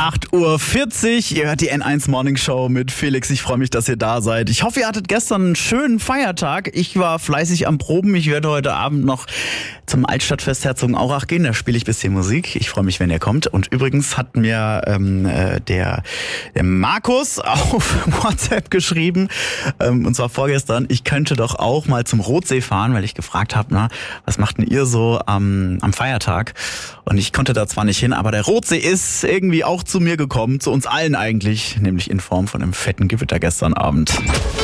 8:40 Uhr, ihr hört die N1 Morning Show mit Felix. Ich freue mich, dass ihr da seid. Ich hoffe, ihr hattet gestern einen schönen Feiertag. Ich war fleißig am Proben. Ich werde heute Abend noch zum Altstadtfest Herzogenaurach gehen. Da spiele ich ein bisschen Musik. Ich freue mich, wenn ihr kommt. Und übrigens hat mir der Markus auf WhatsApp geschrieben, und zwar vorgestern, ich könnte doch auch mal zum Rotsee fahren, weil ich gefragt habe, na, was macht denn ihr so am Feiertag? Und ich konnte da zwar nicht hin, aber der Rotsee ist irgendwie auch zu mir gekommen, zu uns allen eigentlich, nämlich in Form von einem fetten Gewitter gestern Abend.